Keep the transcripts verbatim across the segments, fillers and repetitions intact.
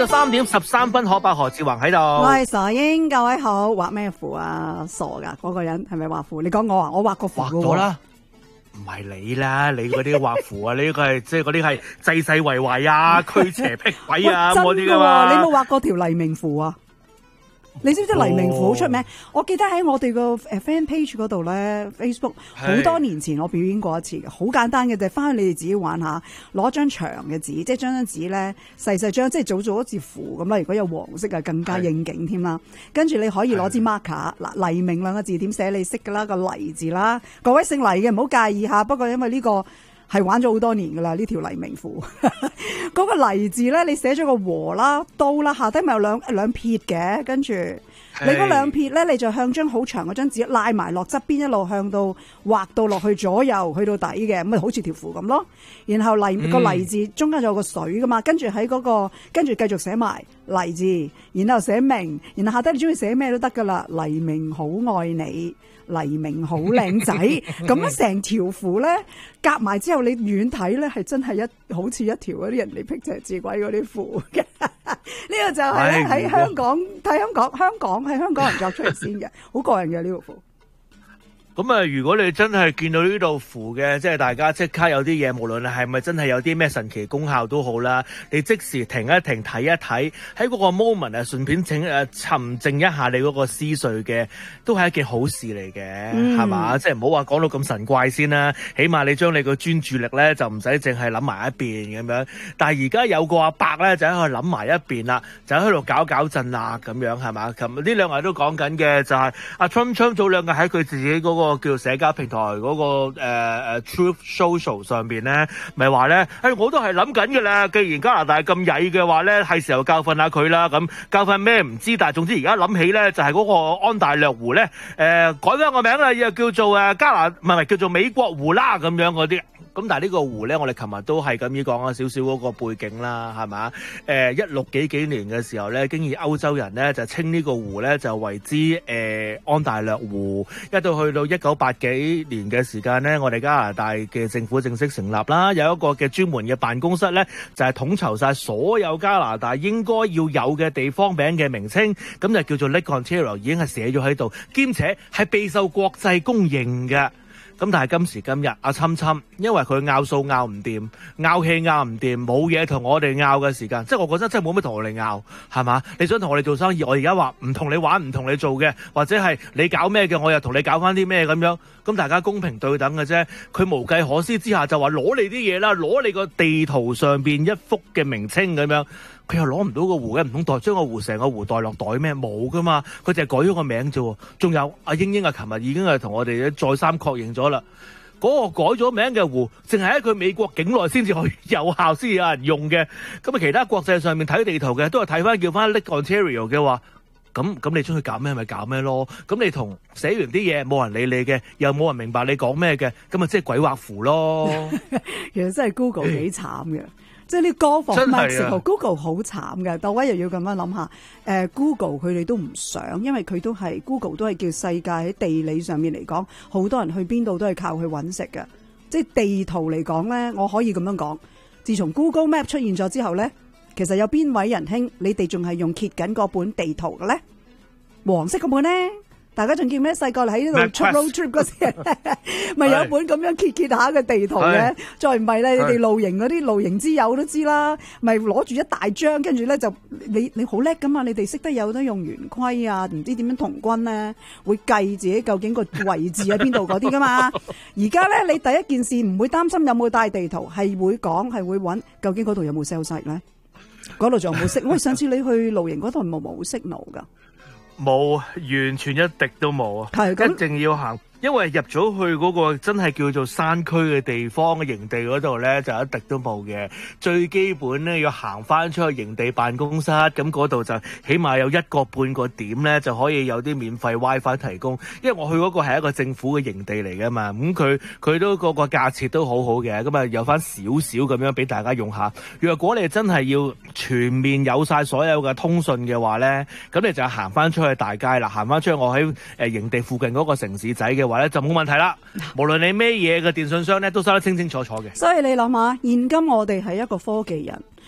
晝三點十三分，可伯何志宏喺度。 我係傻英，各位好。畫咩符啊？傻噶，嗰個人係咪畫符？你講我啊，我畫個符。 畫咗啦，唔係你啦，你嗰啲畫符啊，你呢個係即係嗰啲係濟世為懷啊，驅邪辟鬼啊嗰啲噶嘛。 你有冇畫過條黎明符啊？你知唔知黎明符好出名？我記得喺我哋個誒 fan page 嗰度咧 ，Facebook 好多年前我表演過一次嘅，好簡單嘅啫，翻去你哋自己玩下，攞張長嘅紙，即係張張紙咧細細張，即係做做一字符咁啦。如果有黃色啊，更加應景添啦。跟住你可以攞支 marker，嗱黎明兩個字點寫你識噶啦，個黎字啦。各位姓黎嘅唔好介意下，不過因為呢個係玩咗好多年噶啦，呢條黎明符。嗰個黎字咧，你寫咗個和啦、刀啦，下低咪有兩兩撇嘅，跟住你嗰兩撇咧，你就向張好長嗰張紙拉埋落側邊，一路向到畫到落去左右去到底嘅，咁咪好似條符咁咯。然後黎、嗯、個黎字中間就有個水噶嘛，跟住喺嗰個跟住繼續寫埋黎字，然後寫明，然後下低你中意寫咩都得噶啦。黎明好愛你，黎明好靚仔，咁樣成條符咧夾埋之後，你遠睇咧係真係一好似一條嗰啲人哋辟邪治鬼嗰啲符嘅。呢個就係喺香港睇香港香港係香港人作出嚟先嘅，好過癮嘅呢個符。 咁啊，如果你真係見到呢度符嘅，即係大家即刻有啲嘢，無論係咪真係有啲咩神奇功效都好啦，你即時停一停睇一睇，喺嗰個 moment 啊，順便請誒沉靜一下你嗰個思緒嘅，都係一件好事嚟嘅，係、嗯、嘛？即係唔好話講到咁神怪先啦，起碼你將你個專注力咧就唔使淨係諗埋一邊咁樣。但係而家有個阿伯咧就喺度諗埋一邊啦，就喺度搞搞震啦咁樣，係嘛？琴日呢兩日都講緊嘅就係阿 Trump Trump 早兩日喺佢自己嗰、嗰個。個叫社交平台嗰、那個誒誒、呃、Truth Social 上邊咧，咪話咧，誒、哎、我都係諗緊嘅啦。既然加拿大咁曳嘅話咧，係時候教訓下佢啦。咁教訓咩唔知，但係總之而家諗起咧，就係、是、嗰個安大略湖咧，誒、呃、改翻個名啦，又叫做誒加拿唔係唔係叫做美國湖啦咁樣嗰啲。咁但係呢個湖咧，我哋琴日都係咁樣講咗少少嗰個背景啦，係嘛？誒一六幾幾年嘅時候咧，經已歐洲人咧就稱呢個湖咧就為之誒、呃、安大略湖。一到去到一九八幾年嘅時間咧，我哋加拿大嘅政府正式成立啦，有一個嘅專門嘅辦公室咧，就係、是、統籌晒所有加拿大應該要有嘅地方名嘅名稱，咁就叫做 Lake Ontario，已經係寫咗喺度，兼且係備受國際公認嘅。咁但係今時今日，阿侵侵，因為佢拗數拗唔掂，拗氣拗唔掂，冇嘢同我哋拗嘅時間，即係我覺得真係冇乜同我哋拗，係嘛？你想同我哋做生意，我而家話唔同你玩，唔同你做嘅，或者係你搞咩嘅，我又同你搞翻啲咩咁樣，咁大家公平對等嘅啫。佢無計可施之下就話攞你啲嘢啦，攞你個地圖上邊一幅嘅名稱咁樣。佢又攞唔到個湖嘅，唔通代將個湖成個湖袋落袋咩？冇噶嘛，佢淨係改咗個名啫。仲有阿英英啊，琴日已經係同我哋再三確認咗啦。嗰、那個改咗名嘅湖，淨係喺佢美國境內先至可以有效，先有人用嘅。咁啊，其他國際上面睇地圖嘅，都係睇翻叫翻 Lake Ontario 嘅話，咁咁你中意搞咩咪搞咩咯？咁你同寫完啲嘢冇人理你嘅，又冇人明白你講咩嘅，咁啊即係鬼畫符咯。 其實真係 Google 幾慘嘅。即係呢個 Gulf of Mexico，Google 好慘嘅，各位又要咁樣諗下。誒 Google 佢哋都唔想，因為佢都係 Google 都係叫世界喺地理上面嚟講，好多人去邊度都係靠佢揾食嘅。即係地圖嚟講咧，我可以咁樣講。自從 Google Map 出現咗之後咧，其實有邊位仁兄，你哋仲係用揭緊嗰本地圖嘅咧？黃色嗰本咧？大家仲記唔記得細個喺呢度出 road trip 嗰時，咪有一本咁樣揭揭下嘅地圖嘅？再唔係咧，你哋露營嗰啲露營之友都知啦，咪攞住一大張，跟住咧就你你好叻噶嘛？你哋識得有得用圓規啊，唔知點樣童軍咧，會計自己究竟個位置喺邊度嗰啲噶嘛？而家咧，你第一件事唔會擔心有冇帶地圖，係會講係會揾究竟嗰度有冇 cell site 咧？嗰度仲有冇識？喂，上次你去露營嗰度冇冇 signal 噶？ 冇，完全一滴都冇啊！係一定要行。因為入咗去嗰個真係叫做山區嘅地方嘅營地嗰度咧，就一滴都冇嘅。最基本咧要行翻出去營地辦公室，咁嗰度就起碼有一個半個點咧，就可以有啲免費 WiFi 提供。因為我去嗰個係一個政府嘅營地嚟噶嘛，咁佢佢都個個架設都好好嘅，咁啊有翻少少咁樣俾大家用下。若果你真係要全面有晒所有嘅通訊嘅話咧，咁你就行翻出去大街啦，行翻出去我喺誒營地附近嗰個城市仔嘅話咧，就冇問題啦。無論你咩嘢嘅電信商咧，都收得清清楚楚嘅。 所以你諗下，現今我哋係一個科技人，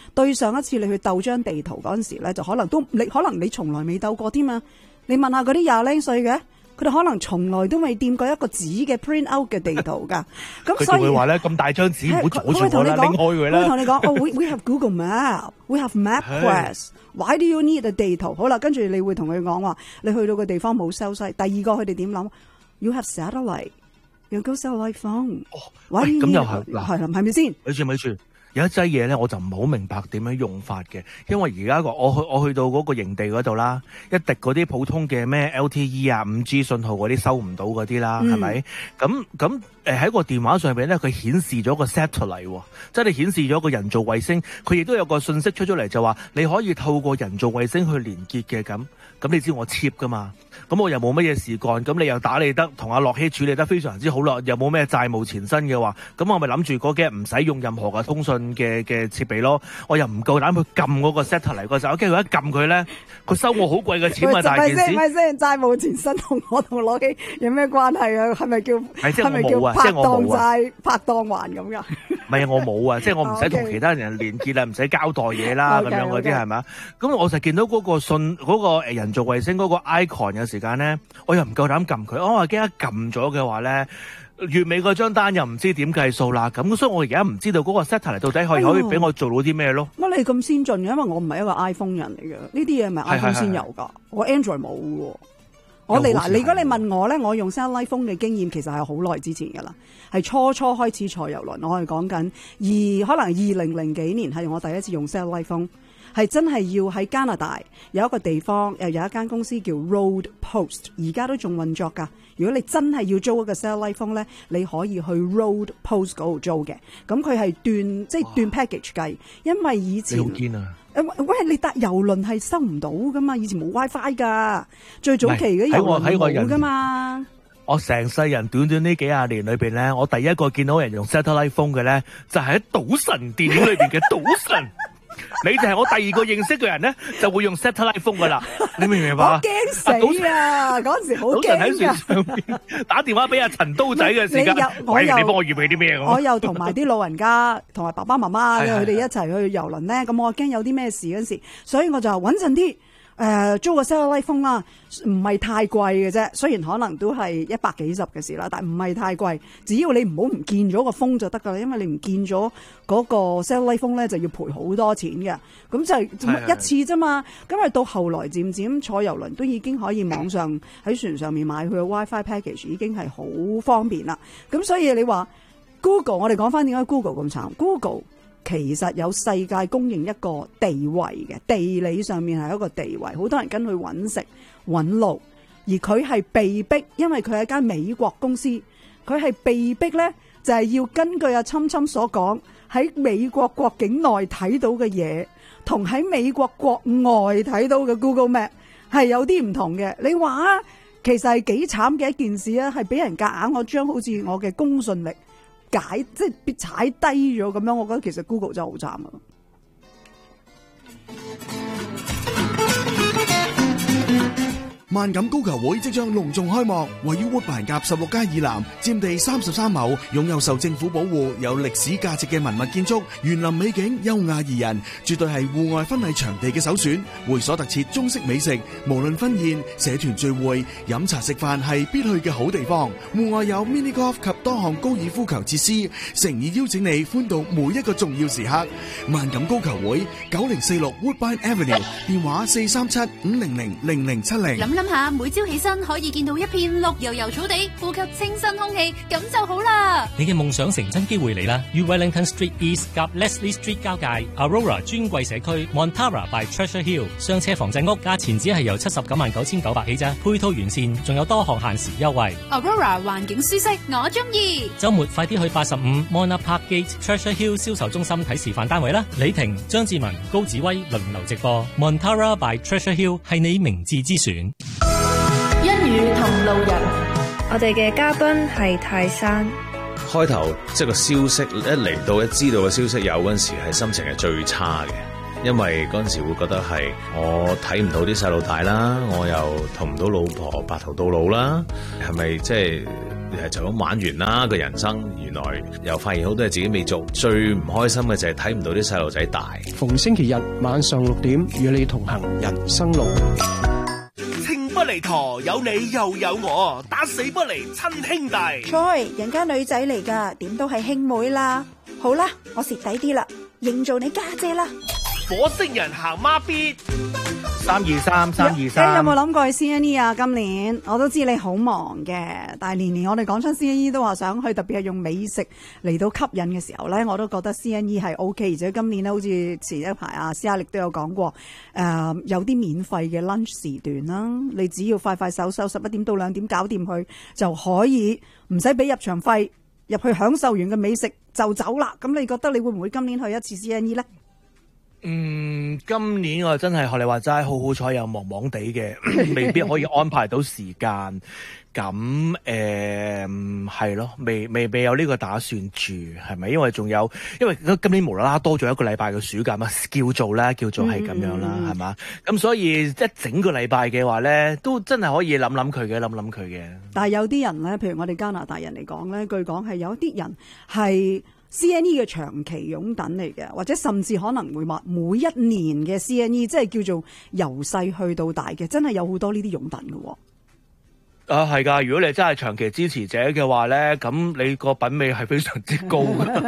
對上一次你去鬥張地圖嗰陣時咧，就可能都你可能你從來未鬥過添啊！你問下嗰啲廿零歲嘅。佢哋可能從來都未掂過一個紙嘅 print out 嘅地圖㗎，咁所以佢會話咧咁大張紙唔好阻住我啦，拎開佢啦。 佢會同你講，哦，we we have Google Map，we have MapQuest，why do you need a 地圖？好啦，跟住你會同佢講話，你去到個地方冇收西。第二個佢哋點諗 ？You have satellite，you go satellite phone。 哦，喂，咁又係嗱， 係啦，係咪先？ 咪住咪住。有一劑嘢咧，我就唔好明白點樣用法嘅，因為而家個我去我去到嗰個營地嗰度啦，一滴嗰啲普通嘅咩 L T E 啊、五 G 信號嗰啲收唔到嗰啲啦，係咪、嗯？咁咁誒喺個電話上邊咧，佢顯示咗個 satellite 喎，即係你顯示咗個人造衛星，佢亦都有個信息出咗嚟，就話你可以透過人造衛星去連結嘅咁。咁你知我 cheap 噶嘛？咁我又冇乜嘢事幹，咁你又打理得同阿樂希處理得非常之好咯，又冇咩債務纏身嘅話，咁我咪諗住嗰幾日唔使用任何嘅通訊嘅嘅設備咯。我又唔夠膽去撳嗰個 settle 嗰陣，我驚佢一撳佢咧，佢收我好貴嘅錢啊！大件事， 咪先債務纏身同我同樂希有咩關係啊？係咪叫係咪叫拍檔債拍檔還咁噶？ 唔係啊，我冇啊，即係我唔使同其他人連結啊，唔使交代嘢啦，咁樣嗰啲係咪？咁我就見到嗰個信嗰個誒人造衛星嗰個 icon 嘅時間咧，我又唔夠膽撳佢，我話驚一撳咗嘅話咧，月尾嗰張單又唔知點計數啦。咁所以我而家唔知道嗰個 settle 到底可以可以俾我做到啲咩咯？乜你咁先進嘅？因為我唔係一個 iPhone 人嚟嘅，呢啲嘢咪 iPhone 先有㗎，我 Android 冇喎。我哋嗱，如果你問我咧，我用 satellite phone 嘅經驗其實係好耐之前㗎啦，係初初開始坐郵輪，我係講緊二可能二零零幾年係我第一次用 satellite phone。係真係要喺加拿大有一個地方，誒有一間公司叫 Road Post， 而家都仲運作㗎。如果你真係要租一個 satellite phone 咧，你可以去 Road Post 嗰度租嘅。咁佢係斷即係斷 package 計，因為以前好堅啊！ 喂，你搭郵輪係收唔到㗎嘛？以前冇 WiFi 㗎，最早期嘅郵輪冇㗎嘛。 我成世人短短呢幾廿年裏邊咧，我第一個見到人用 satellite phone 嘅咧，就係喺賭神電影裏邊嘅賭神。你就係我第二個認識嘅人咧，就會用 satellite phone 噶啦，你明唔明白？ 我驚死啊！嗰陣時好驚㗎。喺船上邊打電話俾阿陳刀仔嘅時間，喂，你幫我預備啲咩？ 我又同埋啲老人家，同埋爸爸媽媽佢哋一齊去郵輪咧，咁我驚有啲咩事嗰時，所以我就穩陣啲。誒、呃、租個 satellite phone 啦，唔係太貴嘅啫。雖然可能都係一百幾十嘅事啦，但唔係太貴。只要你唔好唔見咗個 phone 就得㗎啦，因為你唔見咗嗰個 satellite phone 咧就要賠好多錢嘅。咁就係一次啫嘛。咁啊到後來漸漸坐郵輪都已經可以網上喺船上面買佢嘅 WiFi package，已經係好方便啦。咁所以你話 Google， 我哋講翻點解 Google 咁慘 ？Google其實有世界公認一個地位嘅，地理上面係一個地位，好多人跟佢揾食揾路，而佢係被逼，因為佢係一間美國公司，佢係被逼呢，就係要根據阿侵侵所講，喺美國國境內睇到嘅嘢，同喺美國國外睇到嘅 Google Map 係有啲唔同嘅。你話其實係幾慘嘅一件事啊，係俾人夾硬我將好似我嘅公信力解即係踩低咗咁樣，我覺得其實 Google 真係好慘啊！ 萬錦高球會即將隆重開幕，位於活辦甲十六街以南，佔地三十三畝，擁有受政府保護、有歷史價值嘅文物建築，園林美景優雅宜人，絕對係戶外婚禮場地嘅首選。會所特設中式美食，無論婚宴、社團聚會、飲茶食飯係必去嘅好地方。戶外有 mini golf 及多項高爾夫球設施，誠意邀請你歡度每一個重要時刻。萬錦高球會九零四六 Woodbine Avenue， 電話四三七五零零零零七零。 諗下每朝起身可以見到一片綠油油草地，呼吸清新空氣，咁就好啦。 你嘅夢想成真機會嚟啦！於 Wellington Street East 及 Leslie Street 交界 Aurora 尊貴社區 Montara by Treasure Hill 雙車房仔屋，價錢只係由七十九萬九千九百起咋，配套完善，仲有多項限時優惠。 Aurora 環境舒適，我中意。週末快啲去八十五 Mona Park Gate Treasure Hill 銷售中心睇示範單位啦！李婷、張志文、高子威輪流直播 Montara by Treasure Hill 係你明智之選。 一語同路人，我哋嘅嘉賓係泰山。 開頭即係個消息一嚟到，一知道個消息有嗰陣時，係心情係最差嘅， 因為嗰陣時會覺得係我睇唔到啲細路大啦，我又同唔到老婆白頭到老啦，係咪即係就咁玩完啦個人生？原來又發現好多嘢自己未做，最唔開心嘅就係睇唔到啲細路仔大。 逢星期日晚上六點與你同行人生路。 情不離陀，有你又有我，打死不離親兄弟。 Joy，人家女仔嚟噶，點都係兄妹啦。好啦，我蝕底啲啦，認做你家姐啦。 火星人行孖咇，三二三，三二三。 你有冇諗過去 C N E 啊？今年我都知你好忙嘅，但係年年我哋講出 C N E 都話想去，特別係用美食嚟到吸引嘅時候咧，我都覺得 C N E 係 O K。而且今年咧，好似前一排啊，施亞力都有講過，誒、呃、有啲免費嘅 lunch 時段啦，你只要快快手手十一點到兩點搞掂佢，就可以唔使俾入場費，入去享受完嘅美食就走啦。咁你覺得你會唔會今年去一次 C N E 咧？ 嗯，今年我真係學你話齋，好好彩又忙忙地嘅，未必可以安排到時間。咁誒係咯，未未未有呢個打算住，係咪？因為仲有，因為今年無啦啦多咗一個禮拜嘅暑假嘛，叫做啦，叫做係咁樣啦，係嘛、嗯？咁所以一整個禮拜嘅話咧，都真係可以諗諗佢嘅，諗諗佢嘅。但係有啲人咧，譬如我哋加拿大人嚟講咧，據講係有啲人係C N E 嘅長期擁躉嚟嘅，或者甚至可能會話每一年嘅 C N E， 即係叫做由細去到大嘅，真係有好多呢啲擁躉嘅。啊，係㗎！如果你真係長期支持者嘅話咧，咁你個品味係非常之高嘅。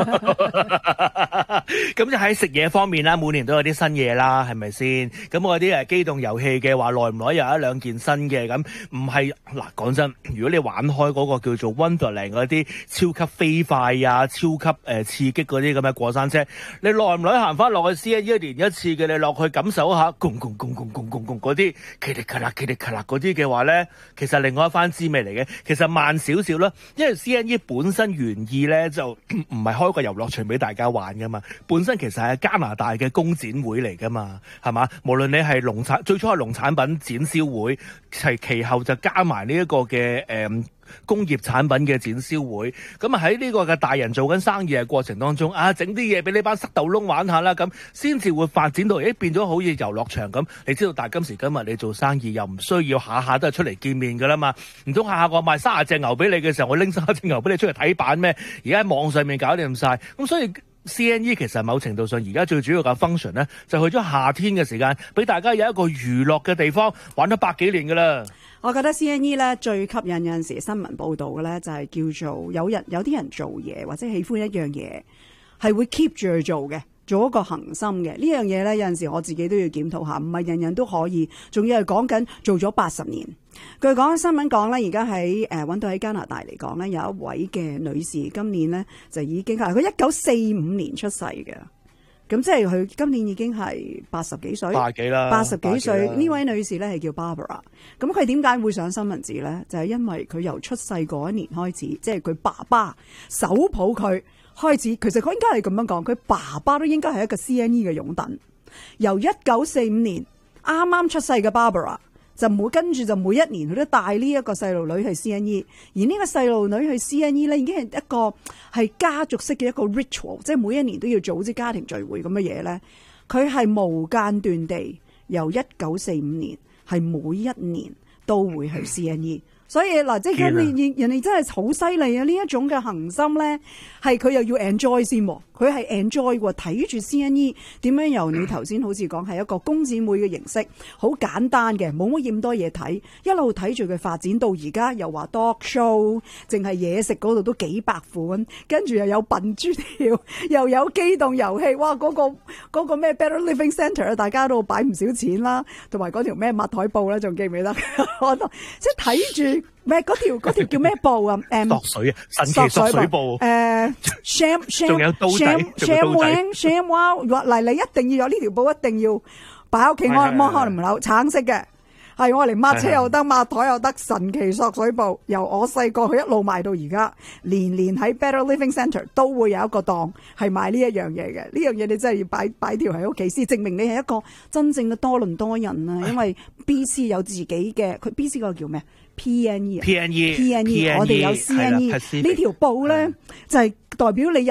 咁就喺食嘢方面啦，每年都有啲新嘢啦，係咪先？咁我啲誒機動遊戲嘅話，耐唔耐有一兩件新嘅，咁唔係嗱講真，如果你玩開嗰個叫做 Wonderland 嗰啲超級飛快啊、超級誒、呃、刺激嗰啲咁嘅過山車，你耐唔耐行翻落去 C N E 一年一次嘅，你落去感受一下，拱拱拱拱拱拱拱嗰啲，噼里咔啦噼里咔啦嗰啲嘅話咧，其實另外一番滋味嚟嘅，其實慢少少啦，因為 C N E 本身原意咧就唔係開個遊樂場俾大家玩噶嘛，本身其實係加拿大嘅工展會嚟噶嘛，係嘛？無論你係農產，最初係農產品展銷會，係其後就加埋呢一個嘅誒。嗯工業產品嘅展銷會，咁啊喺呢個嘅大人做緊生意嘅過程當中，啊整啲嘢俾你班塞豆窿玩下啦，咁先至會發展到，誒變咗好似遊樂場咁。你知道，但係今時今日你做生意又唔需要下下都係出嚟見面噶啦嘛，唔通下下我賣三十隻牛俾你嘅時候，我拎三十隻牛俾你出嚟睇版咩？而家喺網上面搞掂晒，咁所以 C N E 其實某程度上而家最主要嘅 function 咧，就去咗夏天嘅時間，俾大家有一個娛樂嘅地方，玩咗百幾年噶啦。我覺得 C N E 咧最吸引有陣時新聞報導嘅咧，就係叫做有人有啲人做嘢或者喜歡一樣嘢，係會 keep 住去做嘅，做一個恒心嘅呢樣嘢咧。有陣時我自己都要檢討下，唔係人人都可以。仲要係講緊做咗八十年。據講新聞講咧，而家喺誒揾到喺加拿大嚟講咧，有一位嘅女士今年咧就已經係佢一九四五年出世嘅。咁即係佢今年已經係八十幾歲，八幾啦，八十幾歲呢位女士咧係叫 Barbara。咁佢點解會上新聞紙咧？就係、是、因為佢由出世嗰一年開始，即係佢爸爸手抱佢開始。其實佢應該係咁樣講，佢爸爸都應該係一個 C N E 嘅擁躉。由一九四五年啱啱出世嘅 Barbara。就每跟住就每一年佢都帶呢一個細路女去 C N E， 而呢個細路女去 C N E 咧已經係一個係家族式嘅一個 ritual， 即係每一年都要組織家庭聚會咁嘅嘢咧。佢係無間斷地由一九四五年係每一年都會去 C N E。所以嗱，即係人哋人哋真係好犀利啊！呢一種嘅恒心咧，係佢又要 enjoy 先，佢係 enjoy 喎，睇住 C N E 點樣由你頭先好似講係一個工展會嘅形式，好簡單嘅，冇乜咁多嘢睇，一路睇住佢發展到而家，又話 dog show， 淨係嘢食嗰度都幾百款，跟住又有笨豬跳，又有機動遊戲，哇！嗰、嗰個嗰個咩 Better Living Centre 大家都擺唔少錢啦，同埋嗰條咩抹台布咧，仲記唔記得？即係睇住。咩嗰條嗰條叫咩布啊？誒，索水啊，神奇索水布。誒 ，sham sham，仲有刀仔，仲有刀仔。sham wow，嚟嚟一定要有呢條布，一定要擺喺屋企安摩開門口，橙色嘅，係我嚟抹車又得，抹台又得，神奇索水布。由我細個佢一路賣到而家，年年喺 Better Living Centre 都會有一個檔係賣呢一樣嘢嘅。呢樣嘢你真係要擺擺條喺屋企先，證明你係一個真正嘅多倫多人啊！因為 B C 有自己嘅，佢 B C 嗰個叫咩？P N E，P N E，P N E，我哋有 C N E， 呢條布咧就係代表你有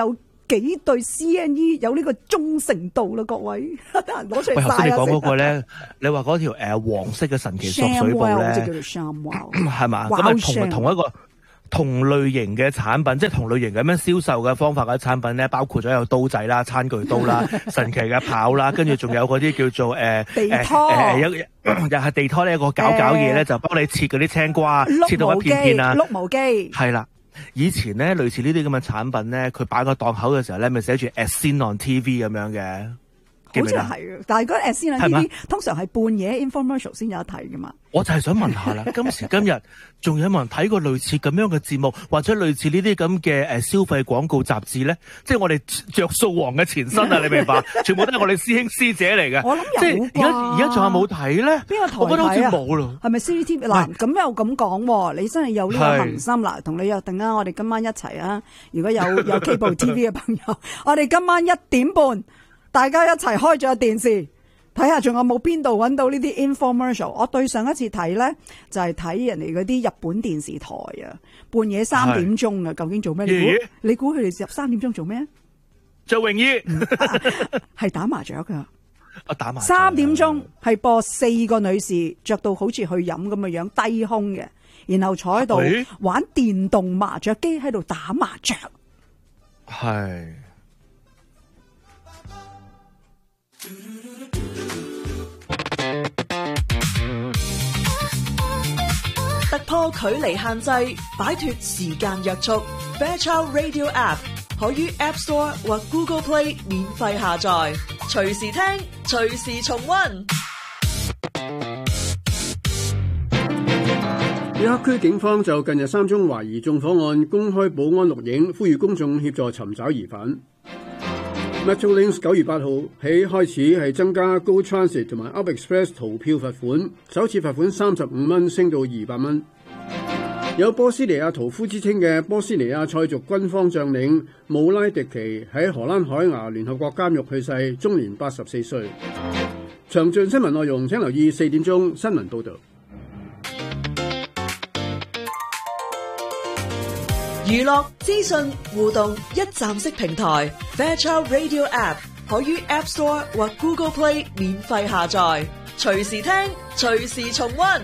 幾對 C N E 有呢個忠誠度啦，各位，得閒攞出嚟喂，頭先你曬啊！ 講嗰個咧，你話嗰條誒黃色嘅神奇索水布咧， 即係叫做 ShamWow， 係嘛？咁 Wow 啊同同一個同類型嘅產品，即係同類型咁樣銷售嘅方法嘅產品咧，包括咗有刀仔啦、餐具刀啦、神奇嘅刨啦，跟住仲有嗰啲叫做誒地拖誒有又係地拖呢一個搞搞嘢咧，就幫你切嗰啲青瓜，切到一片片啊， 碌毛機係啦。以前咧類似呢啲咁嘅產品咧，佢擺個檔口嘅時候咧，咪寫住 As Seen on T V 咁樣嘅。 好似係嘅，但係嗰 As Seen on T V 通常係半夜 infomercial 先有得睇噶嘛。 我就係想問下啦，今時今日仲有冇人睇過類似咁樣嘅節目，或者類似呢啲咁嘅誒消費廣告雜誌咧？即係我哋着數王嘅前身啊！你明白？全部都係我哋師兄師姐嚟嘅。 我諗即係而家而家仲有冇睇咧？ 邊個台睇啊？ 我覺得好似冇咯。 係咪 C C T V 嗱？咁又咁講喎？你真係有呢個恆心啦，同你約定啊！我哋今晚一齊啊！如果有有 Cable T V 嘅朋友，我哋今晚一點半。大家一齊開咗電視睇下，仲有冇邊度揾到呢啲 infomercial？ 我對上一次睇咧，就係、是、睇人哋嗰啲日本電視台啊，半夜三點鐘啊，究竟做咩？你估你估佢哋入三點鐘做咩？ 做泳衣， 係打麻雀噶。 我打麻雀。 三點鐘係播四個女士着到好似去飲咁嘅樣，低胸嘅，然後坐喺度玩電動麻雀機喺度打麻雀。 係。 突破距離限制，擺脫時間約束。Fairchild Radio App 可於 App Store 或 Google Play 免費下載，隨時聽，隨時重溫。 約克區警方就近日三宗懷疑縱火案公開保安錄影，呼籲公眾協助尋找疑犯。Metrolinx 九月八號起開始係增加 Go Transit 同埋 Up Express 逃票罰款，首次罰款三十五蚊升到二百蚊。有波斯尼亞屠夫之稱嘅波斯尼亞塞族軍方將領姆拉迪奇喺荷蘭海牙聯合國監獄去世，終年八十四歲。詳盡新聞內容請留意四點鐘新聞報導。 娛樂資訊互動一站式平台 Fairchild Radio App 可於 App Store 或 Google Play 免費下載，隨時聽，隨時重溫。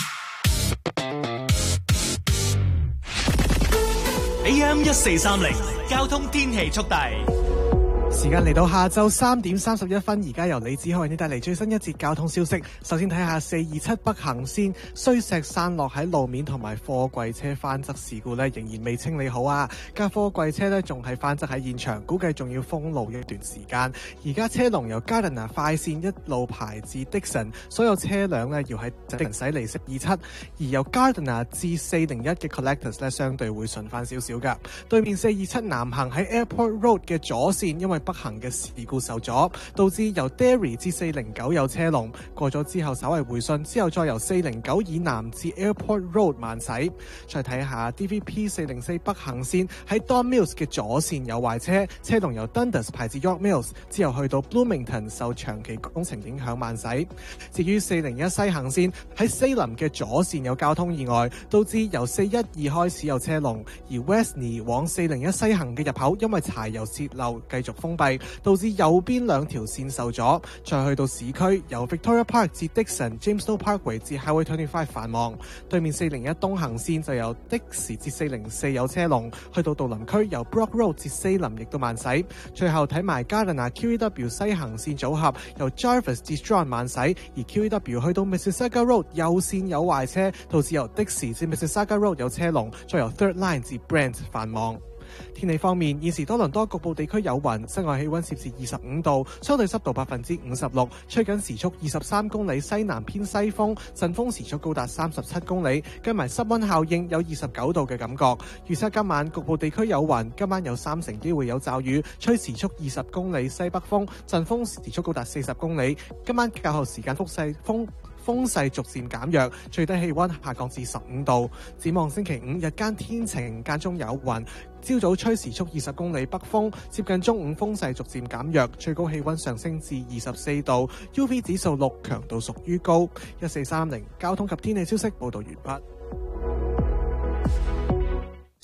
A M 一四三零交通天氣速遞。 時間嚟到下晝三點三十一分，而家由李子浩為你帶嚟最新一節交通消息。首先睇下四二七北行線碎石散落喺路面同埋貨櫃車翻側事故呢，仍然未清理好啊！架貨櫃車呢仲係翻側喺現場，估計仲要封路一段時間。而家車龍由 Gardiner 快線一路排至 Dixon， 所有車輛呢要喺 Dixon 駛離四二七，而由 Gardiner 至四零一嘅 Collectors 呢相對會順翻少少噶。對面四二七南行喺 Airport Road 嘅左線，因為北行嘅事故受阻，導致由 Derry 至四零九有車龍，過咗之後稍為回順，之後再由四零九以南至 Airport Road 慢駛。再睇下 D V P 四零四北行線喺 Don Mills 嘅左線有壞車，車龍由 Dundas 排至 York Mills， 之後去到 Bloomington 受長期工程影響慢駛。至於四零一西行線喺 Salem 嘅左線有交通意外，導致由四一二開始有車龍，而 Westney 往四零一西行嘅入口因為柴油泄漏繼續封閉，導致右邊兩條線受阻。再去到市區，由 Victoria Park 至 Dixon、Jamestown Parkway 至 Highway 二十五繁忙。對面四零一東行線就由的士至四零四有車龍，去到杜林區由 Brock Road 至 Salem 亦都慢駛。最後睇埋 Gardiner Q E W 西行線組合，由 Jarvis 至 Strong 慢駛，而 Q E W 去到 Mississauga Road 右線有壞車，導致由的士至 Mississauga Road 有車龍，再由 Third Line 至 Brent 繁忙。天氣方面，現時多倫多局部地區有雲，室外氣溫攝氏二十五度，相對濕度百分之五十六，吹緊時速二十三公里西南偏西風，陣風時速高達三十七公里，加埋濕溫效應有二十九度嘅感覺。預測今晚局部地區有雲，今晚有三成機會有驟雨，吹時速二十公里西北風，陣風時速高達四十公里。今晚較後時間風勢風風勢逐漸減弱，最低氣溫下降至十五度。展望星期五日間天晴，間中有雲，朝早吹時速二十公里北風，接近中午風勢逐漸減弱，最高氣溫上升至二十四度 ，U V 指數六，強度屬於高。一四三零交通及天氣消息報道完畢。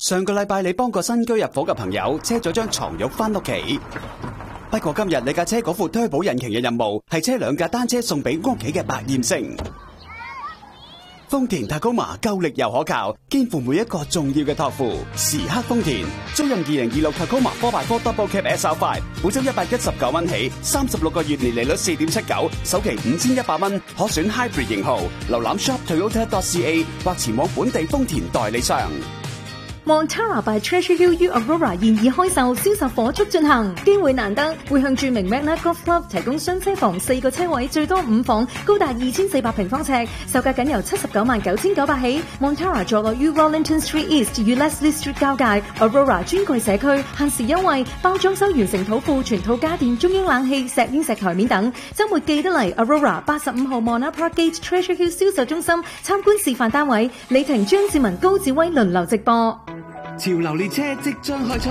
上個禮拜你幫個新居入伙嘅朋友車咗張床褥翻屋企，不過今日你架車嗰副推保引擎嘅任務係車兩架單車送俾屋企嘅百厭星。豐田 Tacoma 夠力又可靠，肩負每一個重要嘅託付。時刻豐田，租任二零二六 Tacoma four by four Double Cab S R five， 每周一百一十九蚊起，三十六個月年利率四點七九，首期五千一百蚊，可選 Hybrid 型號。瀏覽 shop toyota dot c a 或前往本地豐田代理商。 Montara by Treasure Hill U Aurora 現已開售，銷售火速進行，機會難得，會向著名 Magna Golf Club 提供雙車房四個車位，最多五房，高達二千四百平方尺，售價僅由七十九萬九千九百起。Montara 坐落於 Rollington Street East 與 Leslie Street 交界 ，Aurora 專櫃社區，限時優惠，包裝修完成土庫，全套家電、中央冷氣、石英石台面等。週末記得嚟 Aurora 八十五號 Mona Park Gate Treasure Hill 銷售中心參觀示範單位，李婷、張志文、高志威輪流直播。 潮流列車即將開出，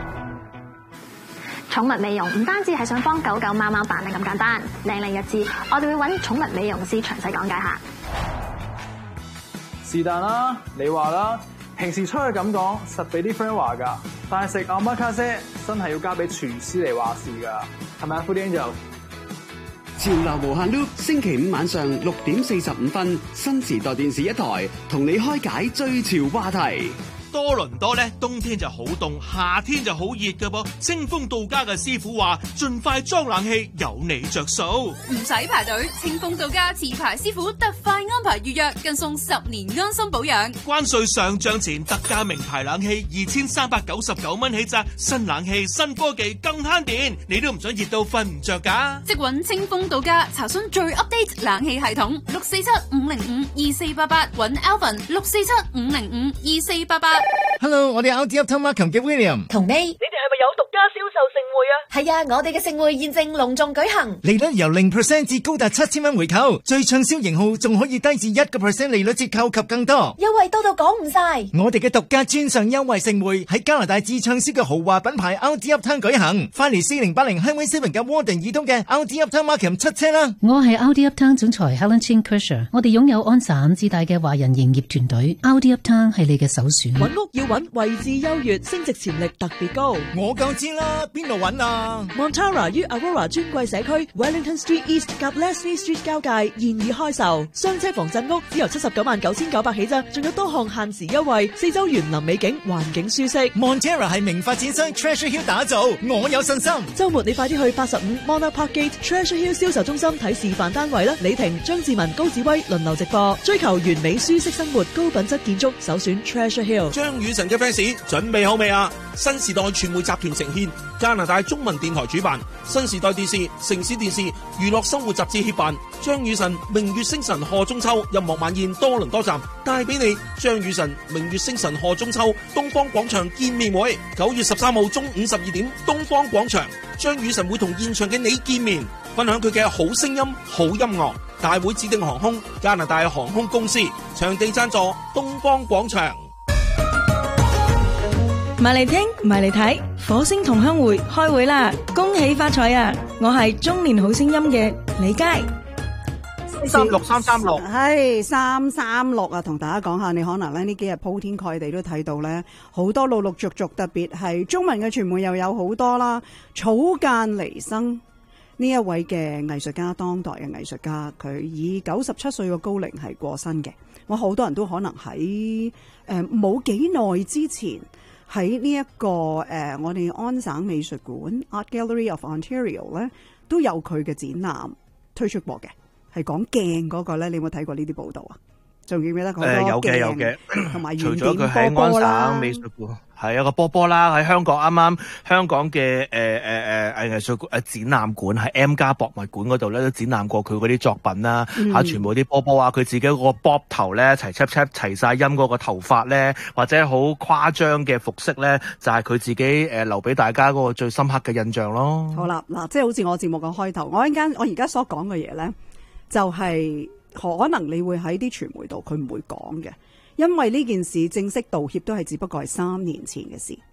寵物美容唔單止係想幫狗狗貓貓扮靚咁簡單，靚靚日子我哋會揾寵物美容師詳細講解下。 是但啦，你話啦，平時出去咁講，實俾啲 friend 話㗎，但係食奧馬卡西真係要交俾廚師嚟話事㗎，係咪啊 Foodie Angel？ 潮流無限 loop， 星期五晚上六點四十五分，新時代電視一台同你開解最潮話題。 多倫多咧，冬天就好凍，夏天就好熱㗎噃。清風到家嘅師傅話：盡快裝冷氣，有你着數， 唔使排隊。清風到家持牌師傅特快安排預約，更送十年安心保養。 關稅上漲前特價名牌冷氣二千三百九十九蚊起咋，新冷氣新科技更慳電，你都唔想熱到瞓唔着㗎？ 即揾清風到家查詢最 update 冷氣系統，六四七五零五二四八八，揾 Alvin 六四七五零五二四八八。 Hello， 我哋 R D Uptown Markham 嘅 William 同你，你哋係咪有獨家銷售盛會啊？係啊，我哋嘅盛會現正隆重舉行， 利率由零 percent 至高達七千蚊回購，最暢銷型號仲可以低至一個 percent 利率折扣及更多， 優惠多到講唔晒。 我哋嘅獨家專上優惠盛會喺加拿大至暢銷嘅豪華品牌 R D Uptown 舉行，快嚟四零八零 Highway Seven 嘅 Warden 以東嘅 R D Uptown Markham 出車啦！ 我係 R D Uptown 總裁 Helen Chin Kersher， 我哋擁有安省至大嘅華人營業團隊 ，R D Uptown 係你嘅首選。 揾屋要揾位置優越，升值潛力特別高。 我夠知啦，邊度揾啊 ？Montara 於 Aurora 專櫃社區 Wellington Street East 及 Leslie Street 交界現已開售，雙車房鎮屋只由七十九萬九千九百起咋，仲有多項限時優惠，四周園林美景，環境舒適。 Montara 係名發展商 Treasure Hill 打造，我有信心。 週末你快啲去八十五 Mona Park Gate Treasure Hill 銷售中心睇示範單位啦！李婷、張志文、高志威輪流直播，追求完美舒適生活，高品質建築，首選 Treasure Hill。 張雨晨嘅 fans 準備好未啊？新時代傳媒集團呈獻，加拿大中文電台主辦，新時代電視、城市電視、娛樂生活雜誌協辦，張雨晨明月星辰賀中秋音樂晚宴多倫多站帶俾你張雨晨明月星辰賀中秋東方廣場見面會，九月十三號中午十二點東方廣場，張雨晨會同現場嘅你見面，分享佢嘅好聲音、好音樂。大會指定航空加拿大航空公司，場地贊助東方廣場。 埋嚟聽，埋嚟睇，火星同鄉會開會啦！恭喜發財啊！我係中年好聲音嘅李佳。 三六三三六， 係三三六啊！同大家講下，你可能咧呢幾日鋪天蓋地都睇到咧，好多陸陸續續，特別係中文嘅傳媒又有好多啦。草間彌生呢一位嘅藝術家，當代嘅藝術家，佢以九十七歲嘅高齡係過身嘅。我好多人都可能喺誒冇幾耐之前。喺呢一個誒、呃，我哋安省美術館 Art Gallery of Ontario 咧，都有佢嘅展覽推出過嘅，係講鏡嗰個咧。你有冇睇過呢啲報導啊？仲記唔記得嗰個鏡？ 有嘅有嘅， 同埋除咗佢喺安省美術館，係有個波波啦。喺香港啱啱香港嘅誒誒誒藝術誒展覽館喺 M 家博物館嗰度咧，都展覽過佢嗰啲作品啦。嚇、嗯，全部啲波波啊，佢自己嗰個 bob 頭咧，齊 cheap cheap 齊曬音嗰個頭髮咧，或者好誇張嘅服飾咧，就係、是、佢自己誒留俾大家嗰個最深刻嘅印象咯。 好啦，嗱，即係好似我節目嘅開頭，我一陣間我而家所講嘅嘢咧，就係、是。可能你會喺啲傳媒度佢唔會講嘅，因為呢件事正式道歉都係只不過係三年前嘅事。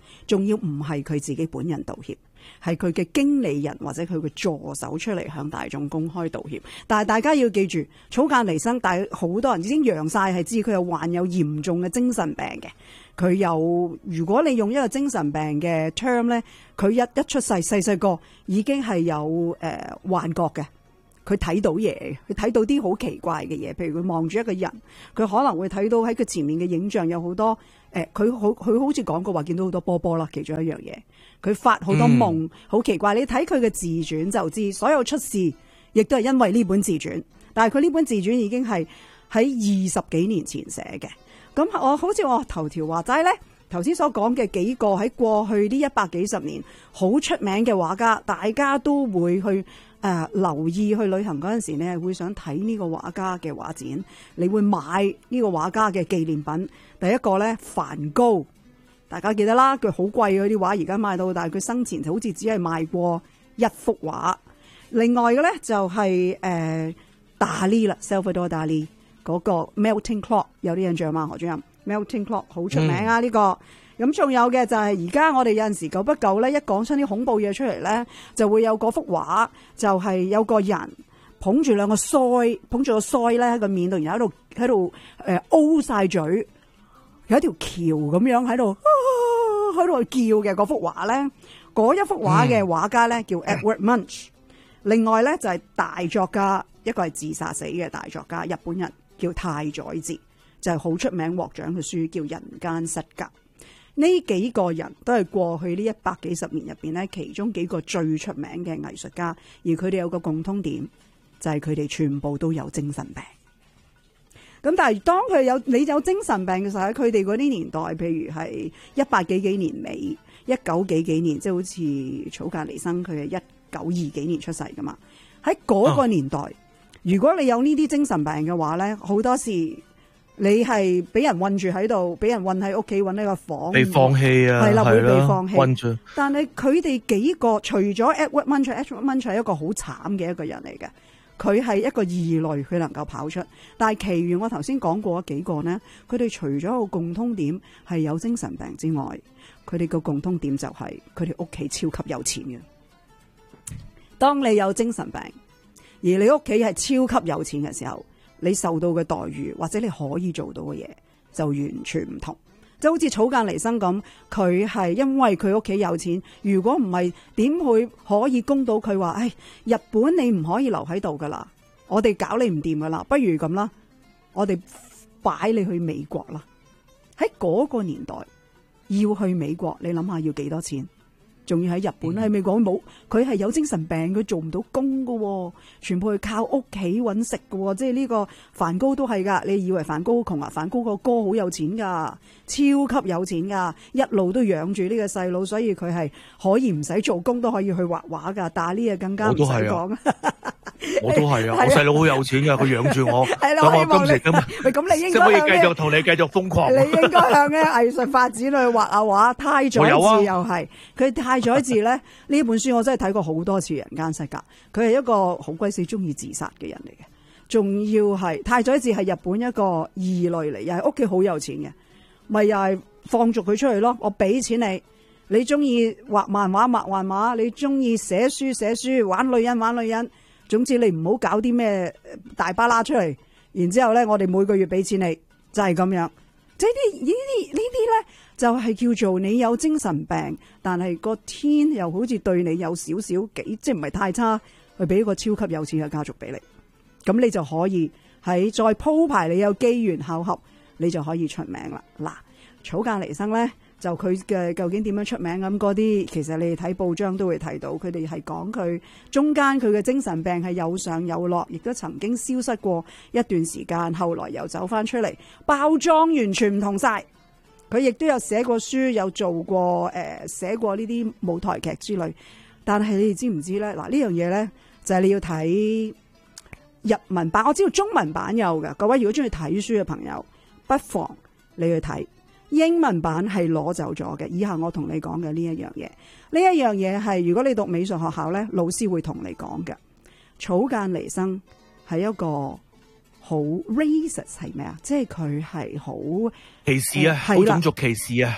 仲要唔係佢自己本人道歉，係佢嘅經理人或者佢嘅助手出嚟向大眾公開道歉。但係大家要記住，草間彌生，但係好多人已經揚晒係知佢有患有嚴重嘅精神病嘅。佢有，如果你用一個精神病嘅 term 咧，佢一一出世細細個已經係有誒、呃、幻覺嘅。佢睇到嘢，佢睇到啲好奇怪嘅嘢，譬如佢望住一個人，佢可能會睇到喺佢前面嘅影像有好多誒，佢、呃、好佢好似講過話見到好多波波啦，其中一樣嘢，佢發好多夢，好、嗯、奇怪。你睇佢嘅自傳就知，所有出事亦都係因為呢本自傳，但係佢呢本自傳已經係喺二十幾年前寫嘅。咁我好似我頭條話齋咧，頭先所講嘅幾個喺過去呢一百幾十年好出名嘅畫家，大家都會去。誒、呃、留意去旅行嗰陣時呢，會想睇呢個畫家嘅畫展，你會買呢個畫家嘅紀念品。第一個呢，梵高，大家記得啦，佢好貴嗰啲畫，而家賣到，但係佢生前就好似只係賣過一幅畫。另外嘅呢，就係誒達利啦 Salvador Dali 嗰個 Melting Clock， 有啲印象嘛？何主任 Melting Clock 好出名啊！呢、嗯這個。咁仲有嘅就係而家我哋有陣時久不久咧，一講出啲恐怖嘢出嚟咧，就會有嗰幅畫，就係有個人捧住兩個腮，捧住個腮咧喺個面度，然後喺度喺度誒 O 晒嘴，有一條橋咁樣喺度喺度叫嘅嗰幅畫咧，嗰一幅畫嘅畫家咧叫 Edward Munch，、嗯、另外咧就係大作家，一個係自殺死嘅大作家，日本人叫太宰治，就係好出名獲獎嘅書叫《人間失格》。呢幾個人都係過去呢一百幾十年入邊咧，其中幾個最出名嘅藝術家，而佢哋有個共通點，就係佢哋全部都有精神病。咁但係當佢有你有精神病嘅時候，喺佢哋嗰啲年代，譬如係一八幾幾年尾，一九幾幾年，即係好似草間彌生，佢係一九二幾年出世噶嘛。喺嗰個年代，啊、如果你有呢啲精神病嘅話咧，好多時。你係俾人困住喺度，俾人困喺屋企，困喺個房， 被放棄啊， 係啦，會被放棄。 困住。 但係佢哋幾個，除咗 Edward Munch，Edward Munch 係一個好慘嘅一個人嚟嘅，佢係一個異類，佢能夠跑出。但係其餘我頭先講過幾個呢，佢哋除咗一個共通點係有精神病之外，佢哋個共通點就係佢哋屋企超級有錢嘅。當你有精神病，而你屋企係超級有錢嘅時候，你受到嘅待遇或者你可以做到嘅嘢就完全唔同，就好似草間彌生咁，佢係因為佢屋企有錢，如果唔係點會可以供到佢話，唉，日本你唔可以留喺度噶啦，我哋搞你唔掂噶啦，不如咁啦，我哋擺你去美國啦。喺嗰個年代要去美國，你諗下要幾多錢？仲要喺日本係咪講冇？佢係有精神病，佢做唔到工噶，全部係靠屋企搵食噶。即係呢個梵高都係噶。你以為梵高窮啊？梵高個哥好有錢噶，超級有錢噶，一路都養住呢個細佬，所以佢係可以唔使做工都可以去畫畫噶。但係呢個更加唔使講。 我都係啊，我細佬好有錢噶，佢養住我。係啦， 我今時今日， 咁你應該可以繼續同你繼續瘋狂。 你應該向嘅藝術發展去畫下畫。太宰治又係，佢太宰治咧呢本書我真係睇過好多次《人間失格》，佢係一個好鬼死中意自殺嘅人嚟嘅，仲要係太宰治係日本一個異類嚟，又係屋企好有錢嘅，咪又係放逐佢出去咯。我俾錢你，你中意畫漫畫畫漫畫，你中意寫書寫書，玩女人玩女人。總之你唔好搞啲咩大巴拉出嚟，然之後咧我哋每個月俾錢你，就係、是、咁樣。即係啲呢啲呢啲咧，就係、是、叫做你有精神病，但係個天又好似對你有少少幾，即係唔係太差，去俾一個超級有錢嘅家族俾你，咁你就可以喺再鋪排，你有機緣巧合，你就可以出名啦。嗱，草間彌生咧。就佢嘅究竟點樣出名咁嗰啲，其實你哋睇報章都會睇到，佢哋係講佢中間佢嘅精神病係有上有落，亦都曾經消失過一段時間，後來又走翻出嚟，包裝完全唔同晒。佢亦都有寫過書，有做過誒寫、呃、過呢啲舞台劇之類。但係你哋知唔知咧？嗱，呢樣嘢咧就係、是、你要睇日文版，我知道中文版有嘅。各位如果中意睇書嘅朋友，不妨你去睇。英文版係攞走咗嘅。以下我同你講嘅呢一樣嘢，呢一樣嘢係如果你讀美術學校咧，老師會同你講嘅。草間彌生係一個好 racist 係咩啊？即係佢係好歧視啊，好種族歧視啊。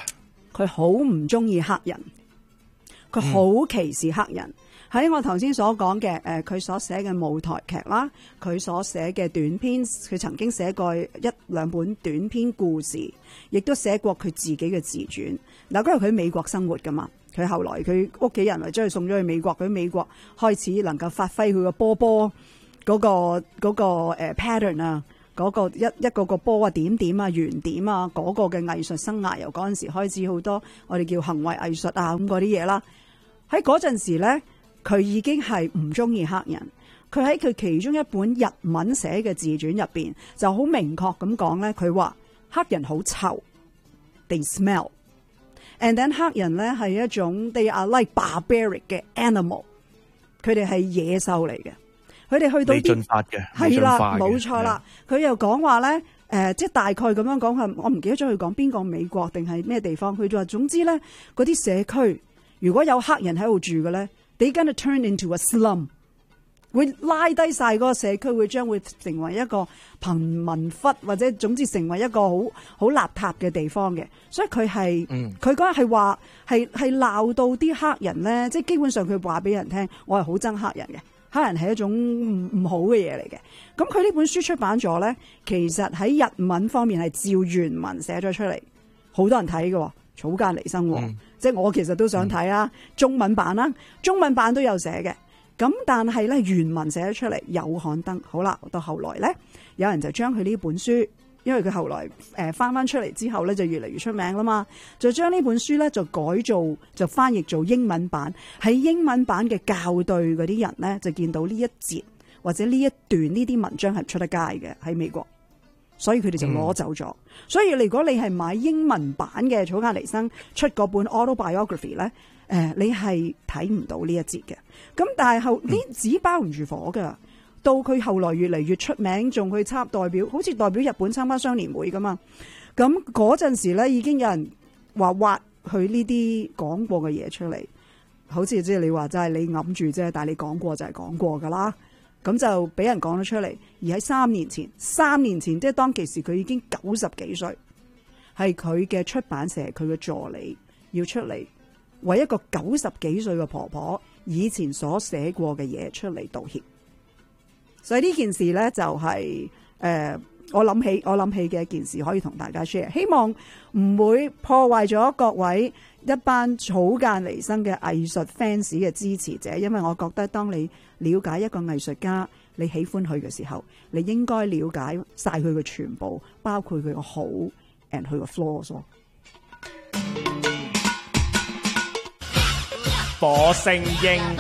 佢好唔中意黑人，佢好歧視黑人。喺、嗯、我頭先所講嘅誒，佢、呃、所寫嘅舞台劇啦，佢所寫嘅短篇，佢曾經寫過一兩本短篇故事，亦都寫過佢自己嘅自傳。嗱，嗰日佢喺美國生活噶嘛，佢後來佢屋企人咪將佢送咗去美國，佢喺美國開始能夠發揮佢個波波嗰個嗰個誒 pattern 啊。嗰、那個一一個個波啊，點點啊，圓點啊，嗰、那個嘅藝術生涯由嗰陣時開始好多我哋叫行為藝術啊咁嗰啲嘢啦。喺嗰陣時咧，佢已經係唔中意黑人。佢喺佢其中一本日文寫嘅自傳入邊就好明確咁講咧，佢話黑人好臭 ，they smell，and then 黑人咧係一種 they are like barbaric 嘅 animal， 佢哋係野獸嚟嘅。佢哋去到啲進化嘅， 係啦，冇錯啦。佢又講話咧，誒、呃，即係大概咁樣講係，我唔記得咗佢講邊個美國定係咩地方。佢就話總之咧，嗰啲社區如果有黑人喺度住嘅咧 ，they gonna turn into a slum， 會拉低晒嗰個社區，會將會成為一個貧民窟，或者總之成為一個好好邋遢嘅地方嘅。所以佢係，佢嗰日係話係係鬧到啲黑人咧，即係基本上佢話俾人聽，我係好憎黑人嘅。黑人係一種唔唔好嘅嘢嚟嘅，咁佢呢本書出版咗咧，其實喺日文方面係照原文寫咗出嚟，好多人睇嘅，草間彌生，嗯、即係我其實都想睇啊，中文版啦，中文版都有寫嘅，咁但係咧原文寫咗出嚟有刊登，好啦，到後來咧，有人就將佢呢本書。因為佢後來誒翻翻出嚟之後咧，就越嚟越出名啦嘛，就將呢本書咧就改做就翻譯做英文版。喺英文版嘅校對嗰啲人咧，就見到呢一節或者呢一段呢啲文章係出得街嘅喺美國，所以佢哋就攞走咗。嗯、所以如果你係買英文版嘅草間彌生出嗰本 autobiography 咧，誒你係睇唔到呢一節嘅。咁但係後呢紙包唔住火㗎。到佢後來越嚟越出名，仲去參代表，好似代表日本參加雙年會噶嘛。咁嗰陣時咧，已經有人話挖佢呢啲講過嘅嘢出嚟，好似即係你話齋，你揞住啫，但係你講過就係講過噶啦。咁就俾人講咗出嚟。而喺三年前，三年前即係當其時，佢已經九十幾歲，係佢嘅出版社佢嘅助理要出嚟為一個九十幾歲嘅婆婆以前所寫過嘅嘢出嚟道歉。所以呢件事咧就係、是、誒、呃，我諗起我諗起嘅一件事，可以同大家 share， 希望唔會破壞咗各位一班草間彌生嘅藝術 fans 嘅支持者，因為我覺得當你了解一個藝術家，你喜歡佢嘅時候，你應該了解晒佢嘅全部，包括佢嘅好 and 佢嘅 flaws。 火星鷹。